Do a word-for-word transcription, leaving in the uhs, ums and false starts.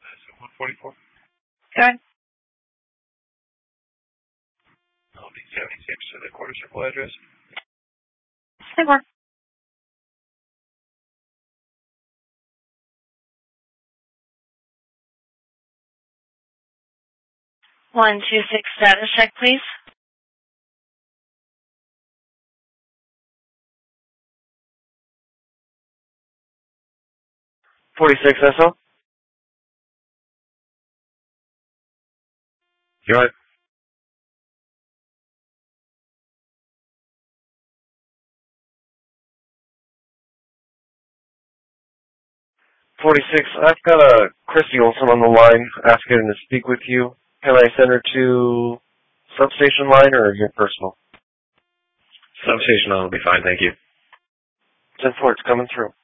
one forty-four. Okay. I'll be seventy-six to the quarter circle address. Hey, Mark. one two six status check, please. forty-six S O. You all right? forty-six, I've got a Christy Olson on the line asking to speak with you. Can I send her to substation line or your personal? Substation line will be fine, thank you. ten four, it's coming through.